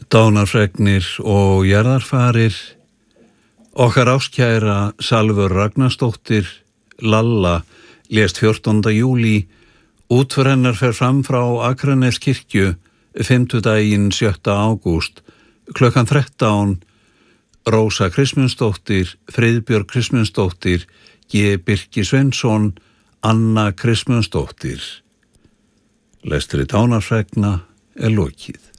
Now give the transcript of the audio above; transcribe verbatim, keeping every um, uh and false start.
Dánarfregnir og jarðarfarir. Okkar ástkæra Salvör Ragnarsdóttir, Lalla, lést fjórtánda júlí. Útför hennar fer fram frá Akraneskirkju fimmtudaginn sjötta ágúst klukkan þrettán. Rósa Kristmundsdóttir, Friðbjörg Kristmundsdóttir, G. Birkir Sveinsson, Anna Kristmundsdóttir. Lestri dánarfregna er lokið.